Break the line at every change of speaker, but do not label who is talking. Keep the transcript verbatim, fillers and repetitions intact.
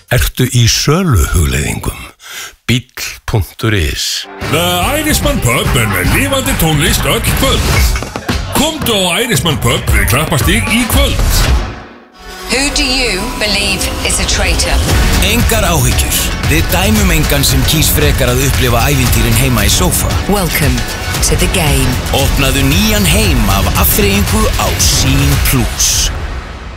Ertu í sölu hugleiðingum? Bíll punktur is
The Irishman Pub er með lifandi tónlist öll kvöld. Komdu á Irishman Pub við Klappastíg í kvöld.
Who do you believe is a traitor?
Engar áhyggjur. Við dæmum engan sem kýs frekar að upplifa ævintýrin heima í sófa.
Welcome to the game.
Opnaðu nýjan heim af afþreyingu á Sýn Plus.